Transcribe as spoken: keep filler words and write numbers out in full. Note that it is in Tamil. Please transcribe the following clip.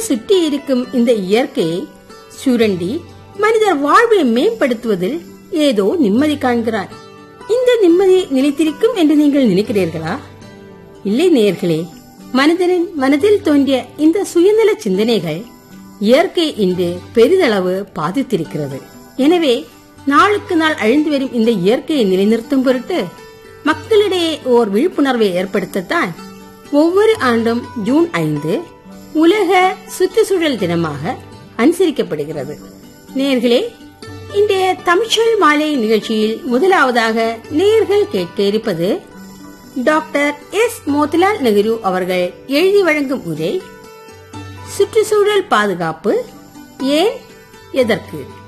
சுற்றி இருக்கும் இந்த இயற்கையை சுரண்டி மனிதர் வாழ்வை மேம்படுத்துவதில் ஏதோ நிம்மதி காண்கிறார். இந்த நிம்மதி நிலைத்திருக்கும் என்று நீங்கள் நினைக்கிறீர்களா? இல்லை நேயர்களே, மனிதனின் மனதில் தோன்றிய இந்த சுயநல சிந்தனைகள் இயற்கை இன்று பெரிதளவு பாதித்திருக்கிறது. எனவே நாளுக்கு நாள் அழிந்து வரும் இந்த இயற்கையை நிலைநிறுத்தும் பொருட்டு மக்களிடையே ஓர் விழிப்புணர்வை ஏற்படுத்தத்தான் ஒவ்வொரு ஆண்டும் ஜூன் ஐந்து உலக சுற்றுச்சூழல் தினமாக அனுசரிக்கப்படுகிறது. நேயர்களே, இன்றைய தமிழ்ச்சொல் மாலை நிகழ்ச்சியில் முதலாவதாக நேயர்கள் கேட்க இருப்பது டாக்டர் எஸ் மோதிலால் நேரு அவர்கள் எழுதி வழங்கும் உரை சுற்றுச்சூழல் பாதுகாப்பு ஏன் எதற்கு.